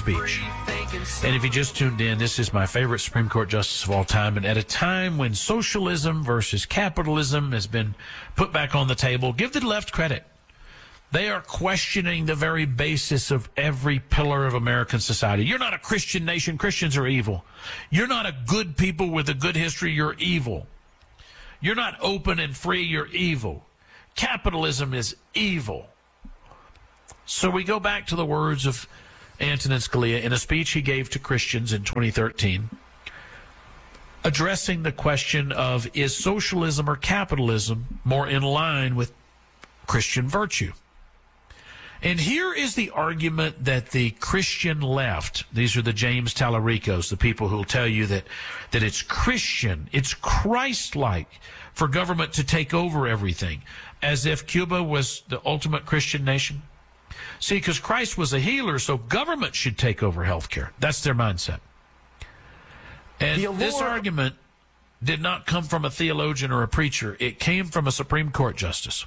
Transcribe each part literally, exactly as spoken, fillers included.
speech. And if you just tuned in, this is my favorite Supreme Court justice of all time. And at a time when socialism versus capitalism has been put back on the table, give the left credit. They are questioning the very basis of every pillar of American society. You're not a Christian nation. Christians are evil. You're not a good people with a good history. You're evil. You're not open and free. You're evil. Capitalism is evil. So we go back to the words of Antonin Scalia in a speech he gave to Christians in twenty thirteen, addressing the question of, is socialism or capitalism more in line with Christian virtue? And here is the argument that the Christian left, these are the James Tallaricos, the people who will tell you that, that it's Christian, it's Christ-like for government to take over everything, as if Cuba was the ultimate Christian nation. See, because Christ was a healer, so government should take over healthcare. That's their mindset. And this argument did not come from a theologian or a preacher. It came from a Supreme Court justice.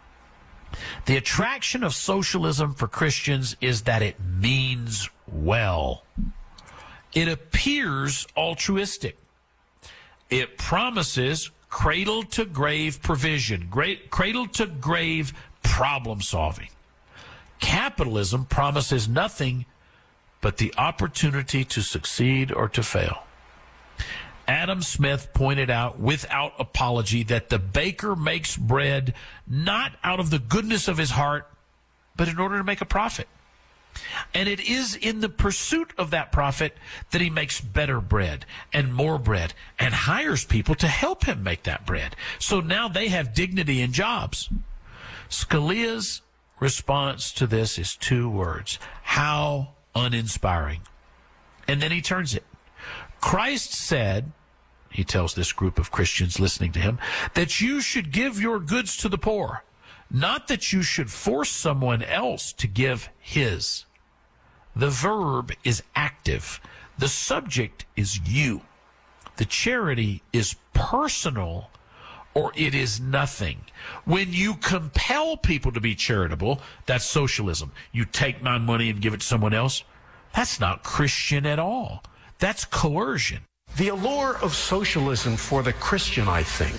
The attraction of socialism for Christians is that it means well. It appears altruistic. It promises cradle-to-grave provision, cradle-to-grave problem solving. Capitalism promises nothing but the opportunity to succeed or to fail. Adam Smith pointed out without apology that the baker makes bread not out of the goodness of his heart, but in order to make a profit. And it is in the pursuit of that profit that he makes better bread and more bread and hires people to help him make that bread. So now they have dignity in jobs. Scalia's response to this is two words: how uninspiring. And then he turns it. Christ said, he tells this group of Christians listening to him, that you should give your goods to the poor, not that you should force someone else to give his. The verb is active. The subject is you. The charity is personal, or it is nothing. When you compel people to be charitable, that's socialism. You take my money and give it to someone else. That's not Christian at all. That's coercion. The allure of socialism for the Christian, I think,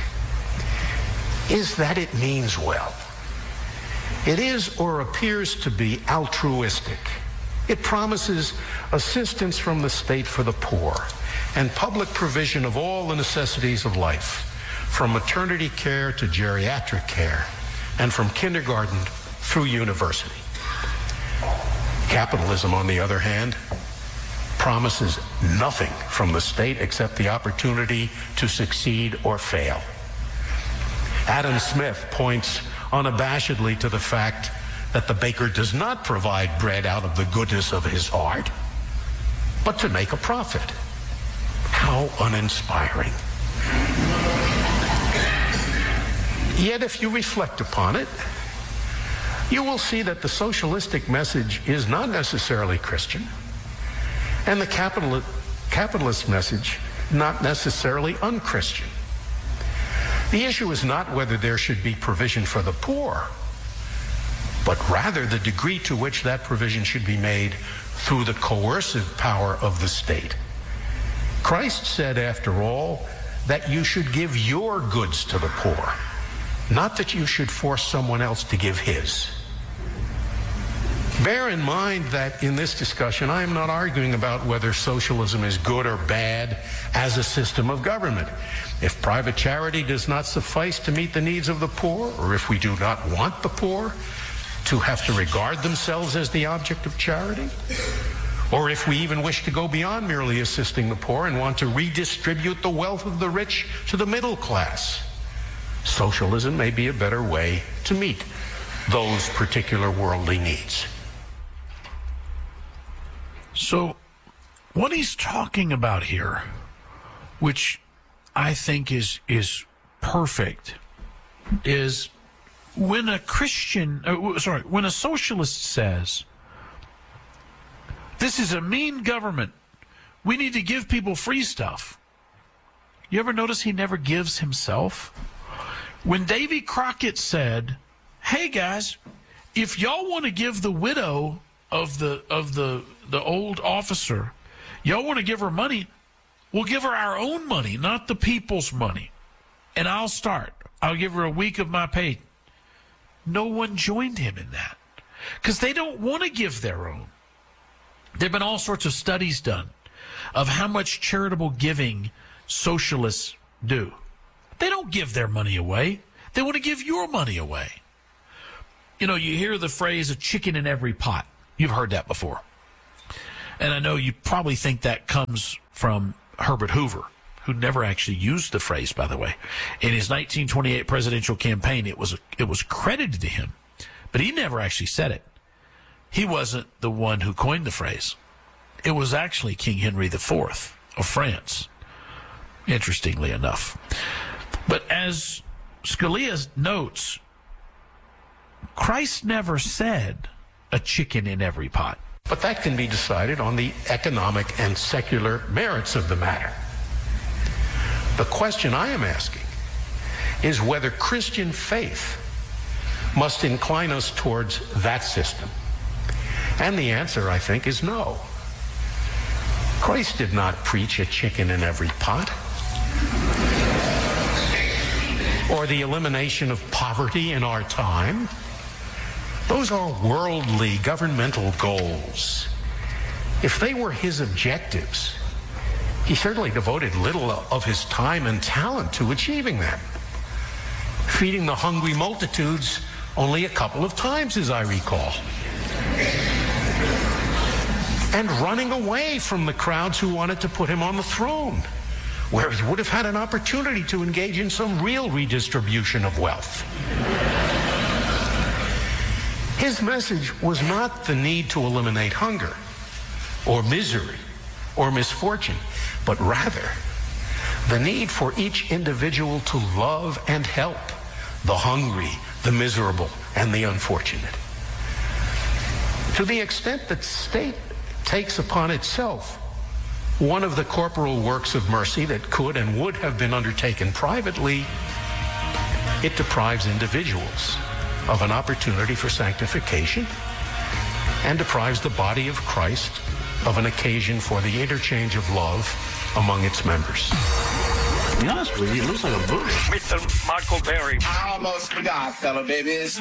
is that it means well. It is or appears to be altruistic. It promises assistance from the state for the poor and public provision of all the necessities of life, from maternity care to geriatric care, and from kindergarten through university. Capitalism, on the other hand, promises nothing from the state except the opportunity to succeed or fail. Adam Smith points unabashedly to the fact that the baker does not provide bread out of the goodness of his heart, but to make a profit. How uninspiring. Yet if you reflect upon it, you will see that the socialistic message is not necessarily Christian, and the capital, capitalist message not necessarily unchristian. The issue is not whether there should be provision for the poor, but rather the degree to which that provision should be made through the coercive power of the state. Christ said, after all, that you should give your goods to the poor, not that you should force someone else to give his. Bear in mind that in this discussion, I am not arguing about whether socialism is good or bad as a system of government. If private charity does not suffice to meet the needs of the poor, or if we do not want the poor to have to regard themselves as the object of charity, or if we even wish to go beyond merely assisting the poor and want to redistribute the wealth of the rich to the middle class, socialism may be a better way to meet those particular worldly needs. So what he's talking about here, which I think is is perfect, is when a Christian, uh, sorry, when a socialist says, this is a mean government, we need to give people free stuff. You ever notice he never gives himself? When Davy Crockett said, hey guys, if y'all want to give the widow of the of the the old officer, y'all want to give her money? We'll give her our own money, not the people's money. And I'll start. I'll give her a week of my pay. No one joined him in that because they don't want to give their own. There have been all sorts of studies done of how much charitable giving socialists do. They don't give their money away. They want to give your money away. You know, you hear the phrase, a chicken in every pot. You've heard that before. And I know you probably think that comes from Herbert Hoover, who never actually used the phrase, by the way. In his nineteen twenty-eight presidential campaign, it was it was credited to him, but he never actually said it. He wasn't the one who coined the phrase. It was actually King Henry the Fourth of France, interestingly enough. But as Scalia notes, Christ never said a chicken in every pot. But that can be decided on the economic and secular merits of the matter. The question I am asking is whether Christian faith must incline us towards that system. And the answer, I think, is no. Christ did not preach a chicken in every pot, or the elimination of poverty in our time. Those are worldly governmental goals. If they were his objectives, he certainly devoted little of his time and talent to achieving them. Feeding the hungry multitudes only a couple of times, as I recall. And running away from the crowds who wanted to put him on the throne, where he would have had an opportunity to engage in some real redistribution of wealth. His message was not the need to eliminate hunger or misery or misfortune, but rather the need for each individual to love and help the hungry, the miserable, and the unfortunate. To the extent that state takes upon itself one of the corporal works of mercy that could and would have been undertaken privately, it deprives individuals of an opportunity for sanctification and deprives the body of Christ of an occasion for the interchange of love among its members. To be honest with you, it looks like a book. Mister Michael Berry. I almost forgot, fellow babies.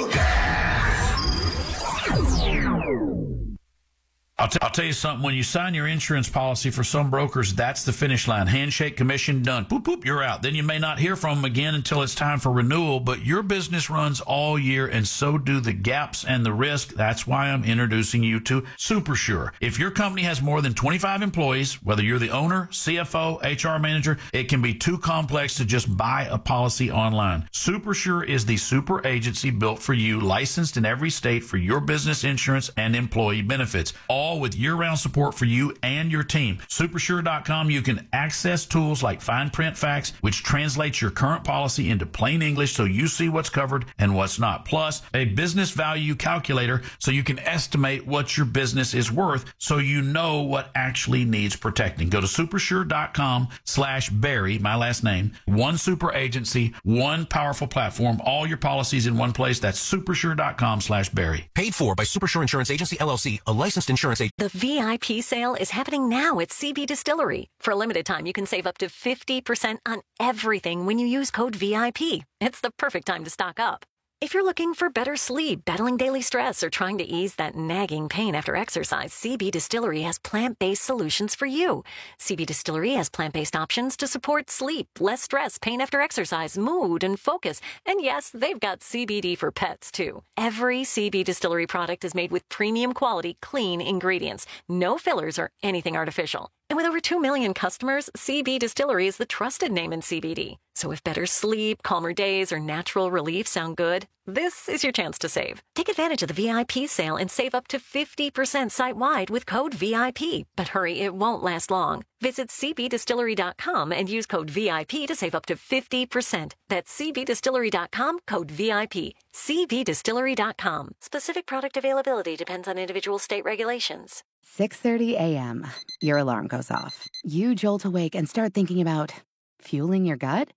I'll, t- I'll tell you something. When you sign your insurance policy for some brokers, that's the finish line. Handshake, commission, done. Boop, boop, you're out. Then you may not hear from them again until it's time for renewal, but your business runs all year, and so do the gaps and the risk. That's why I'm introducing you to SuperSure. If your company has more than twenty-five employees, whether you're the owner, C F O, H R manager, it can be too complex to just buy a policy online. SuperSure is the super agency built for you, licensed in every state for your business insurance and employee benefits. All with year-round support for you and your team. Supersure dot com, you can access tools like Fine Print Facts, which translates your current policy into plain English so you see what's covered and what's not. Plus, a business value calculator so you can estimate what your business is worth so you know what actually needs protecting. Go to supersure dot com slash Barry, my last name. One super agency, one powerful platform, all your policies in one place. That's supersure dot com slash Barry. Paid for by Supersure Insurance Agency, L L C, a licensed insurance agent. The V I P sale is happening now at C B Distillery. For a limited time, you can save up to fifty percent on everything when you use code V I P. It's the perfect time to stock up. If you're looking for better sleep, battling daily stress, or trying to ease that nagging pain after exercise, C B Distillery has plant-based solutions for you. C B Distillery has plant-based options to support sleep, less stress, pain after exercise, mood, and focus. And yes, they've got C B D for pets, too. Every C B Distillery product is made with premium quality, clean ingredients. No fillers or anything artificial. And with over two million customers, C B Distillery is the trusted name in C B D. So if better sleep, calmer days, or natural relief sound good, this is your chance to save. Take advantage of the V I P sale and save up to fifty percent site-wide with code V I P. But hurry, it won't last long. Visit C B distillery dot com and use code V I P to save up to fifty percent. That's C B distillery dot com, code V I P. C B distillery dot com. Specific product availability depends on individual state regulations. six thirty a.m. Your alarm goes off. You jolt awake and start thinking about fueling your gut?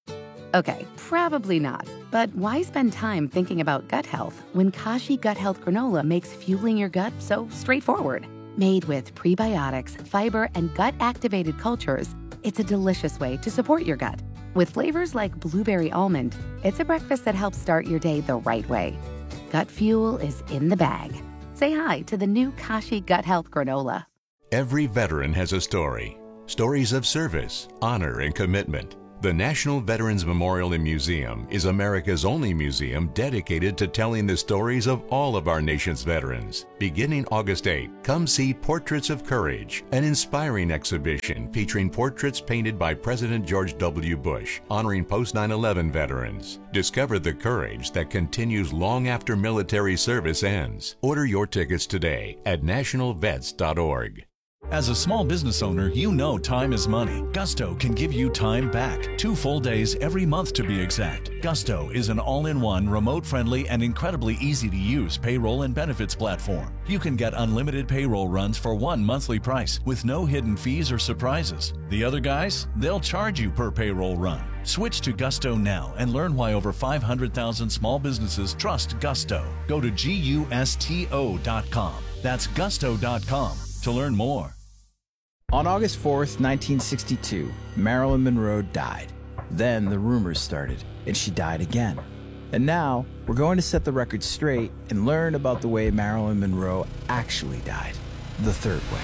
Okay, probably not. But why spend time thinking about gut health when Kashi Gut Health Granola makes fueling your gut so straightforward? Made with prebiotics, fiber, and gut-activated cultures, it's a delicious way to support your gut. With flavors like blueberry almond, it's a breakfast that helps start your day the right way. Gut fuel is in the bag. Say hi to the new Kashi Gut Health Granola. Every veteran has a story. Stories of service, honor, and commitment. The National Veterans Memorial and Museum is America's only museum dedicated to telling the stories of all of our nation's veterans. Beginning August eighth, come see Portraits of Courage, an inspiring exhibition featuring portraits painted by President George W. Bush, honoring post nine eleven veterans. Discover the courage that continues long after military service ends. Order your tickets today at national vets dot org. As a small business owner, you know time is money. Gusto can give you time back. Two full days every month to be exact. Gusto is an all-in-one, remote-friendly, and incredibly easy-to-use payroll and benefits platform. You can get unlimited payroll runs for one monthly price with no hidden fees or surprises. The other guys, they'll charge you per payroll run. Switch to Gusto now and learn why over five hundred thousand small businesses trust Gusto. Go to gusto dot com. That's gusto dot com to learn more. On August fourth, nineteen sixty-two, Marilyn Monroe died. Then the rumors started, and she died again. And now, we're going to set the record straight and learn about the way Marilyn Monroe actually died, the third way.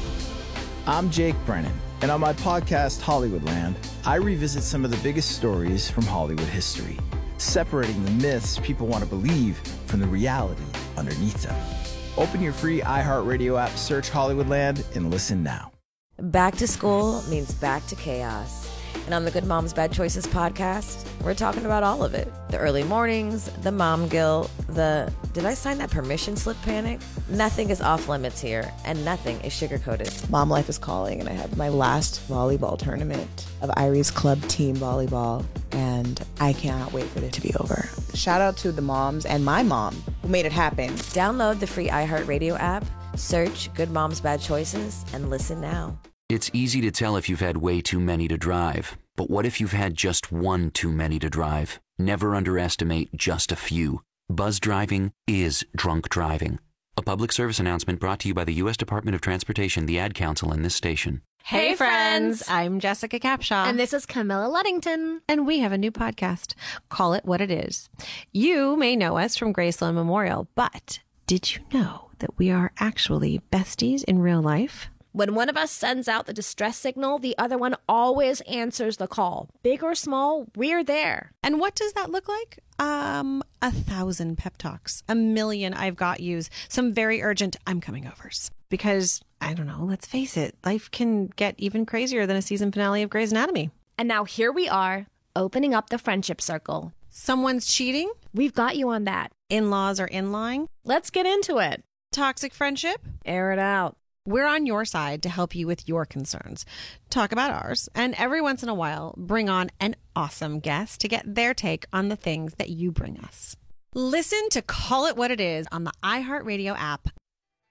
I'm Jake Brennan, and on my podcast, Hollywoodland, I revisit some of the biggest stories from Hollywood history, separating the myths people want to believe from the reality underneath them. Open your free iHeartRadio app, search Hollywoodland, and listen now. Back to school means back to chaos. And on the Good Moms Bad Choices podcast, we're talking about all of it. The early mornings, the mom guilt, the did I sign that permission slip panic? Nothing is off limits here, and nothing is sugar-coated. Mom life is calling, and I have my last volleyball tournament of Irie's club team volleyball, and I cannot wait for it to be over. Shout out to the moms and my mom who made it happen. Download the free iHeartRadio app, search Good Moms Bad Choices, and listen now. It's easy to tell if you've had way too many to drive. But what if you've had just one too many to drive? Never underestimate just a few. Buzz driving is drunk driving. A public service announcement brought to you by the U S Department of Transportation, the Ad Council, and this station. Hey, friends. I'm Jessica Capshaw. And this is Camilla Luddington. And we have a new podcast. Call It What It Is. You may know us from Graceland Memorial, but did you know that we are actually besties in real life? When one of us sends out the distress signal, the other one always answers the call. Big or small, we're there. And what does that look like? Um, a thousand pep talks, a million I've got yous, some very urgent I'm coming overs. Because, I don't know, let's face it, life can get even crazier than a season finale of Grey's Anatomy. And now here we are, opening up the friendship circle. Someone's cheating? We've got you on that. In-laws are in-lying? Let's get into it. Toxic friendship? Air it out. We're on your side to help you with your concerns. Talk about ours, and every once in a while, bring on an awesome guest to get their take on the things that you bring us. Listen to Call It What It Is on the iHeartRadio app,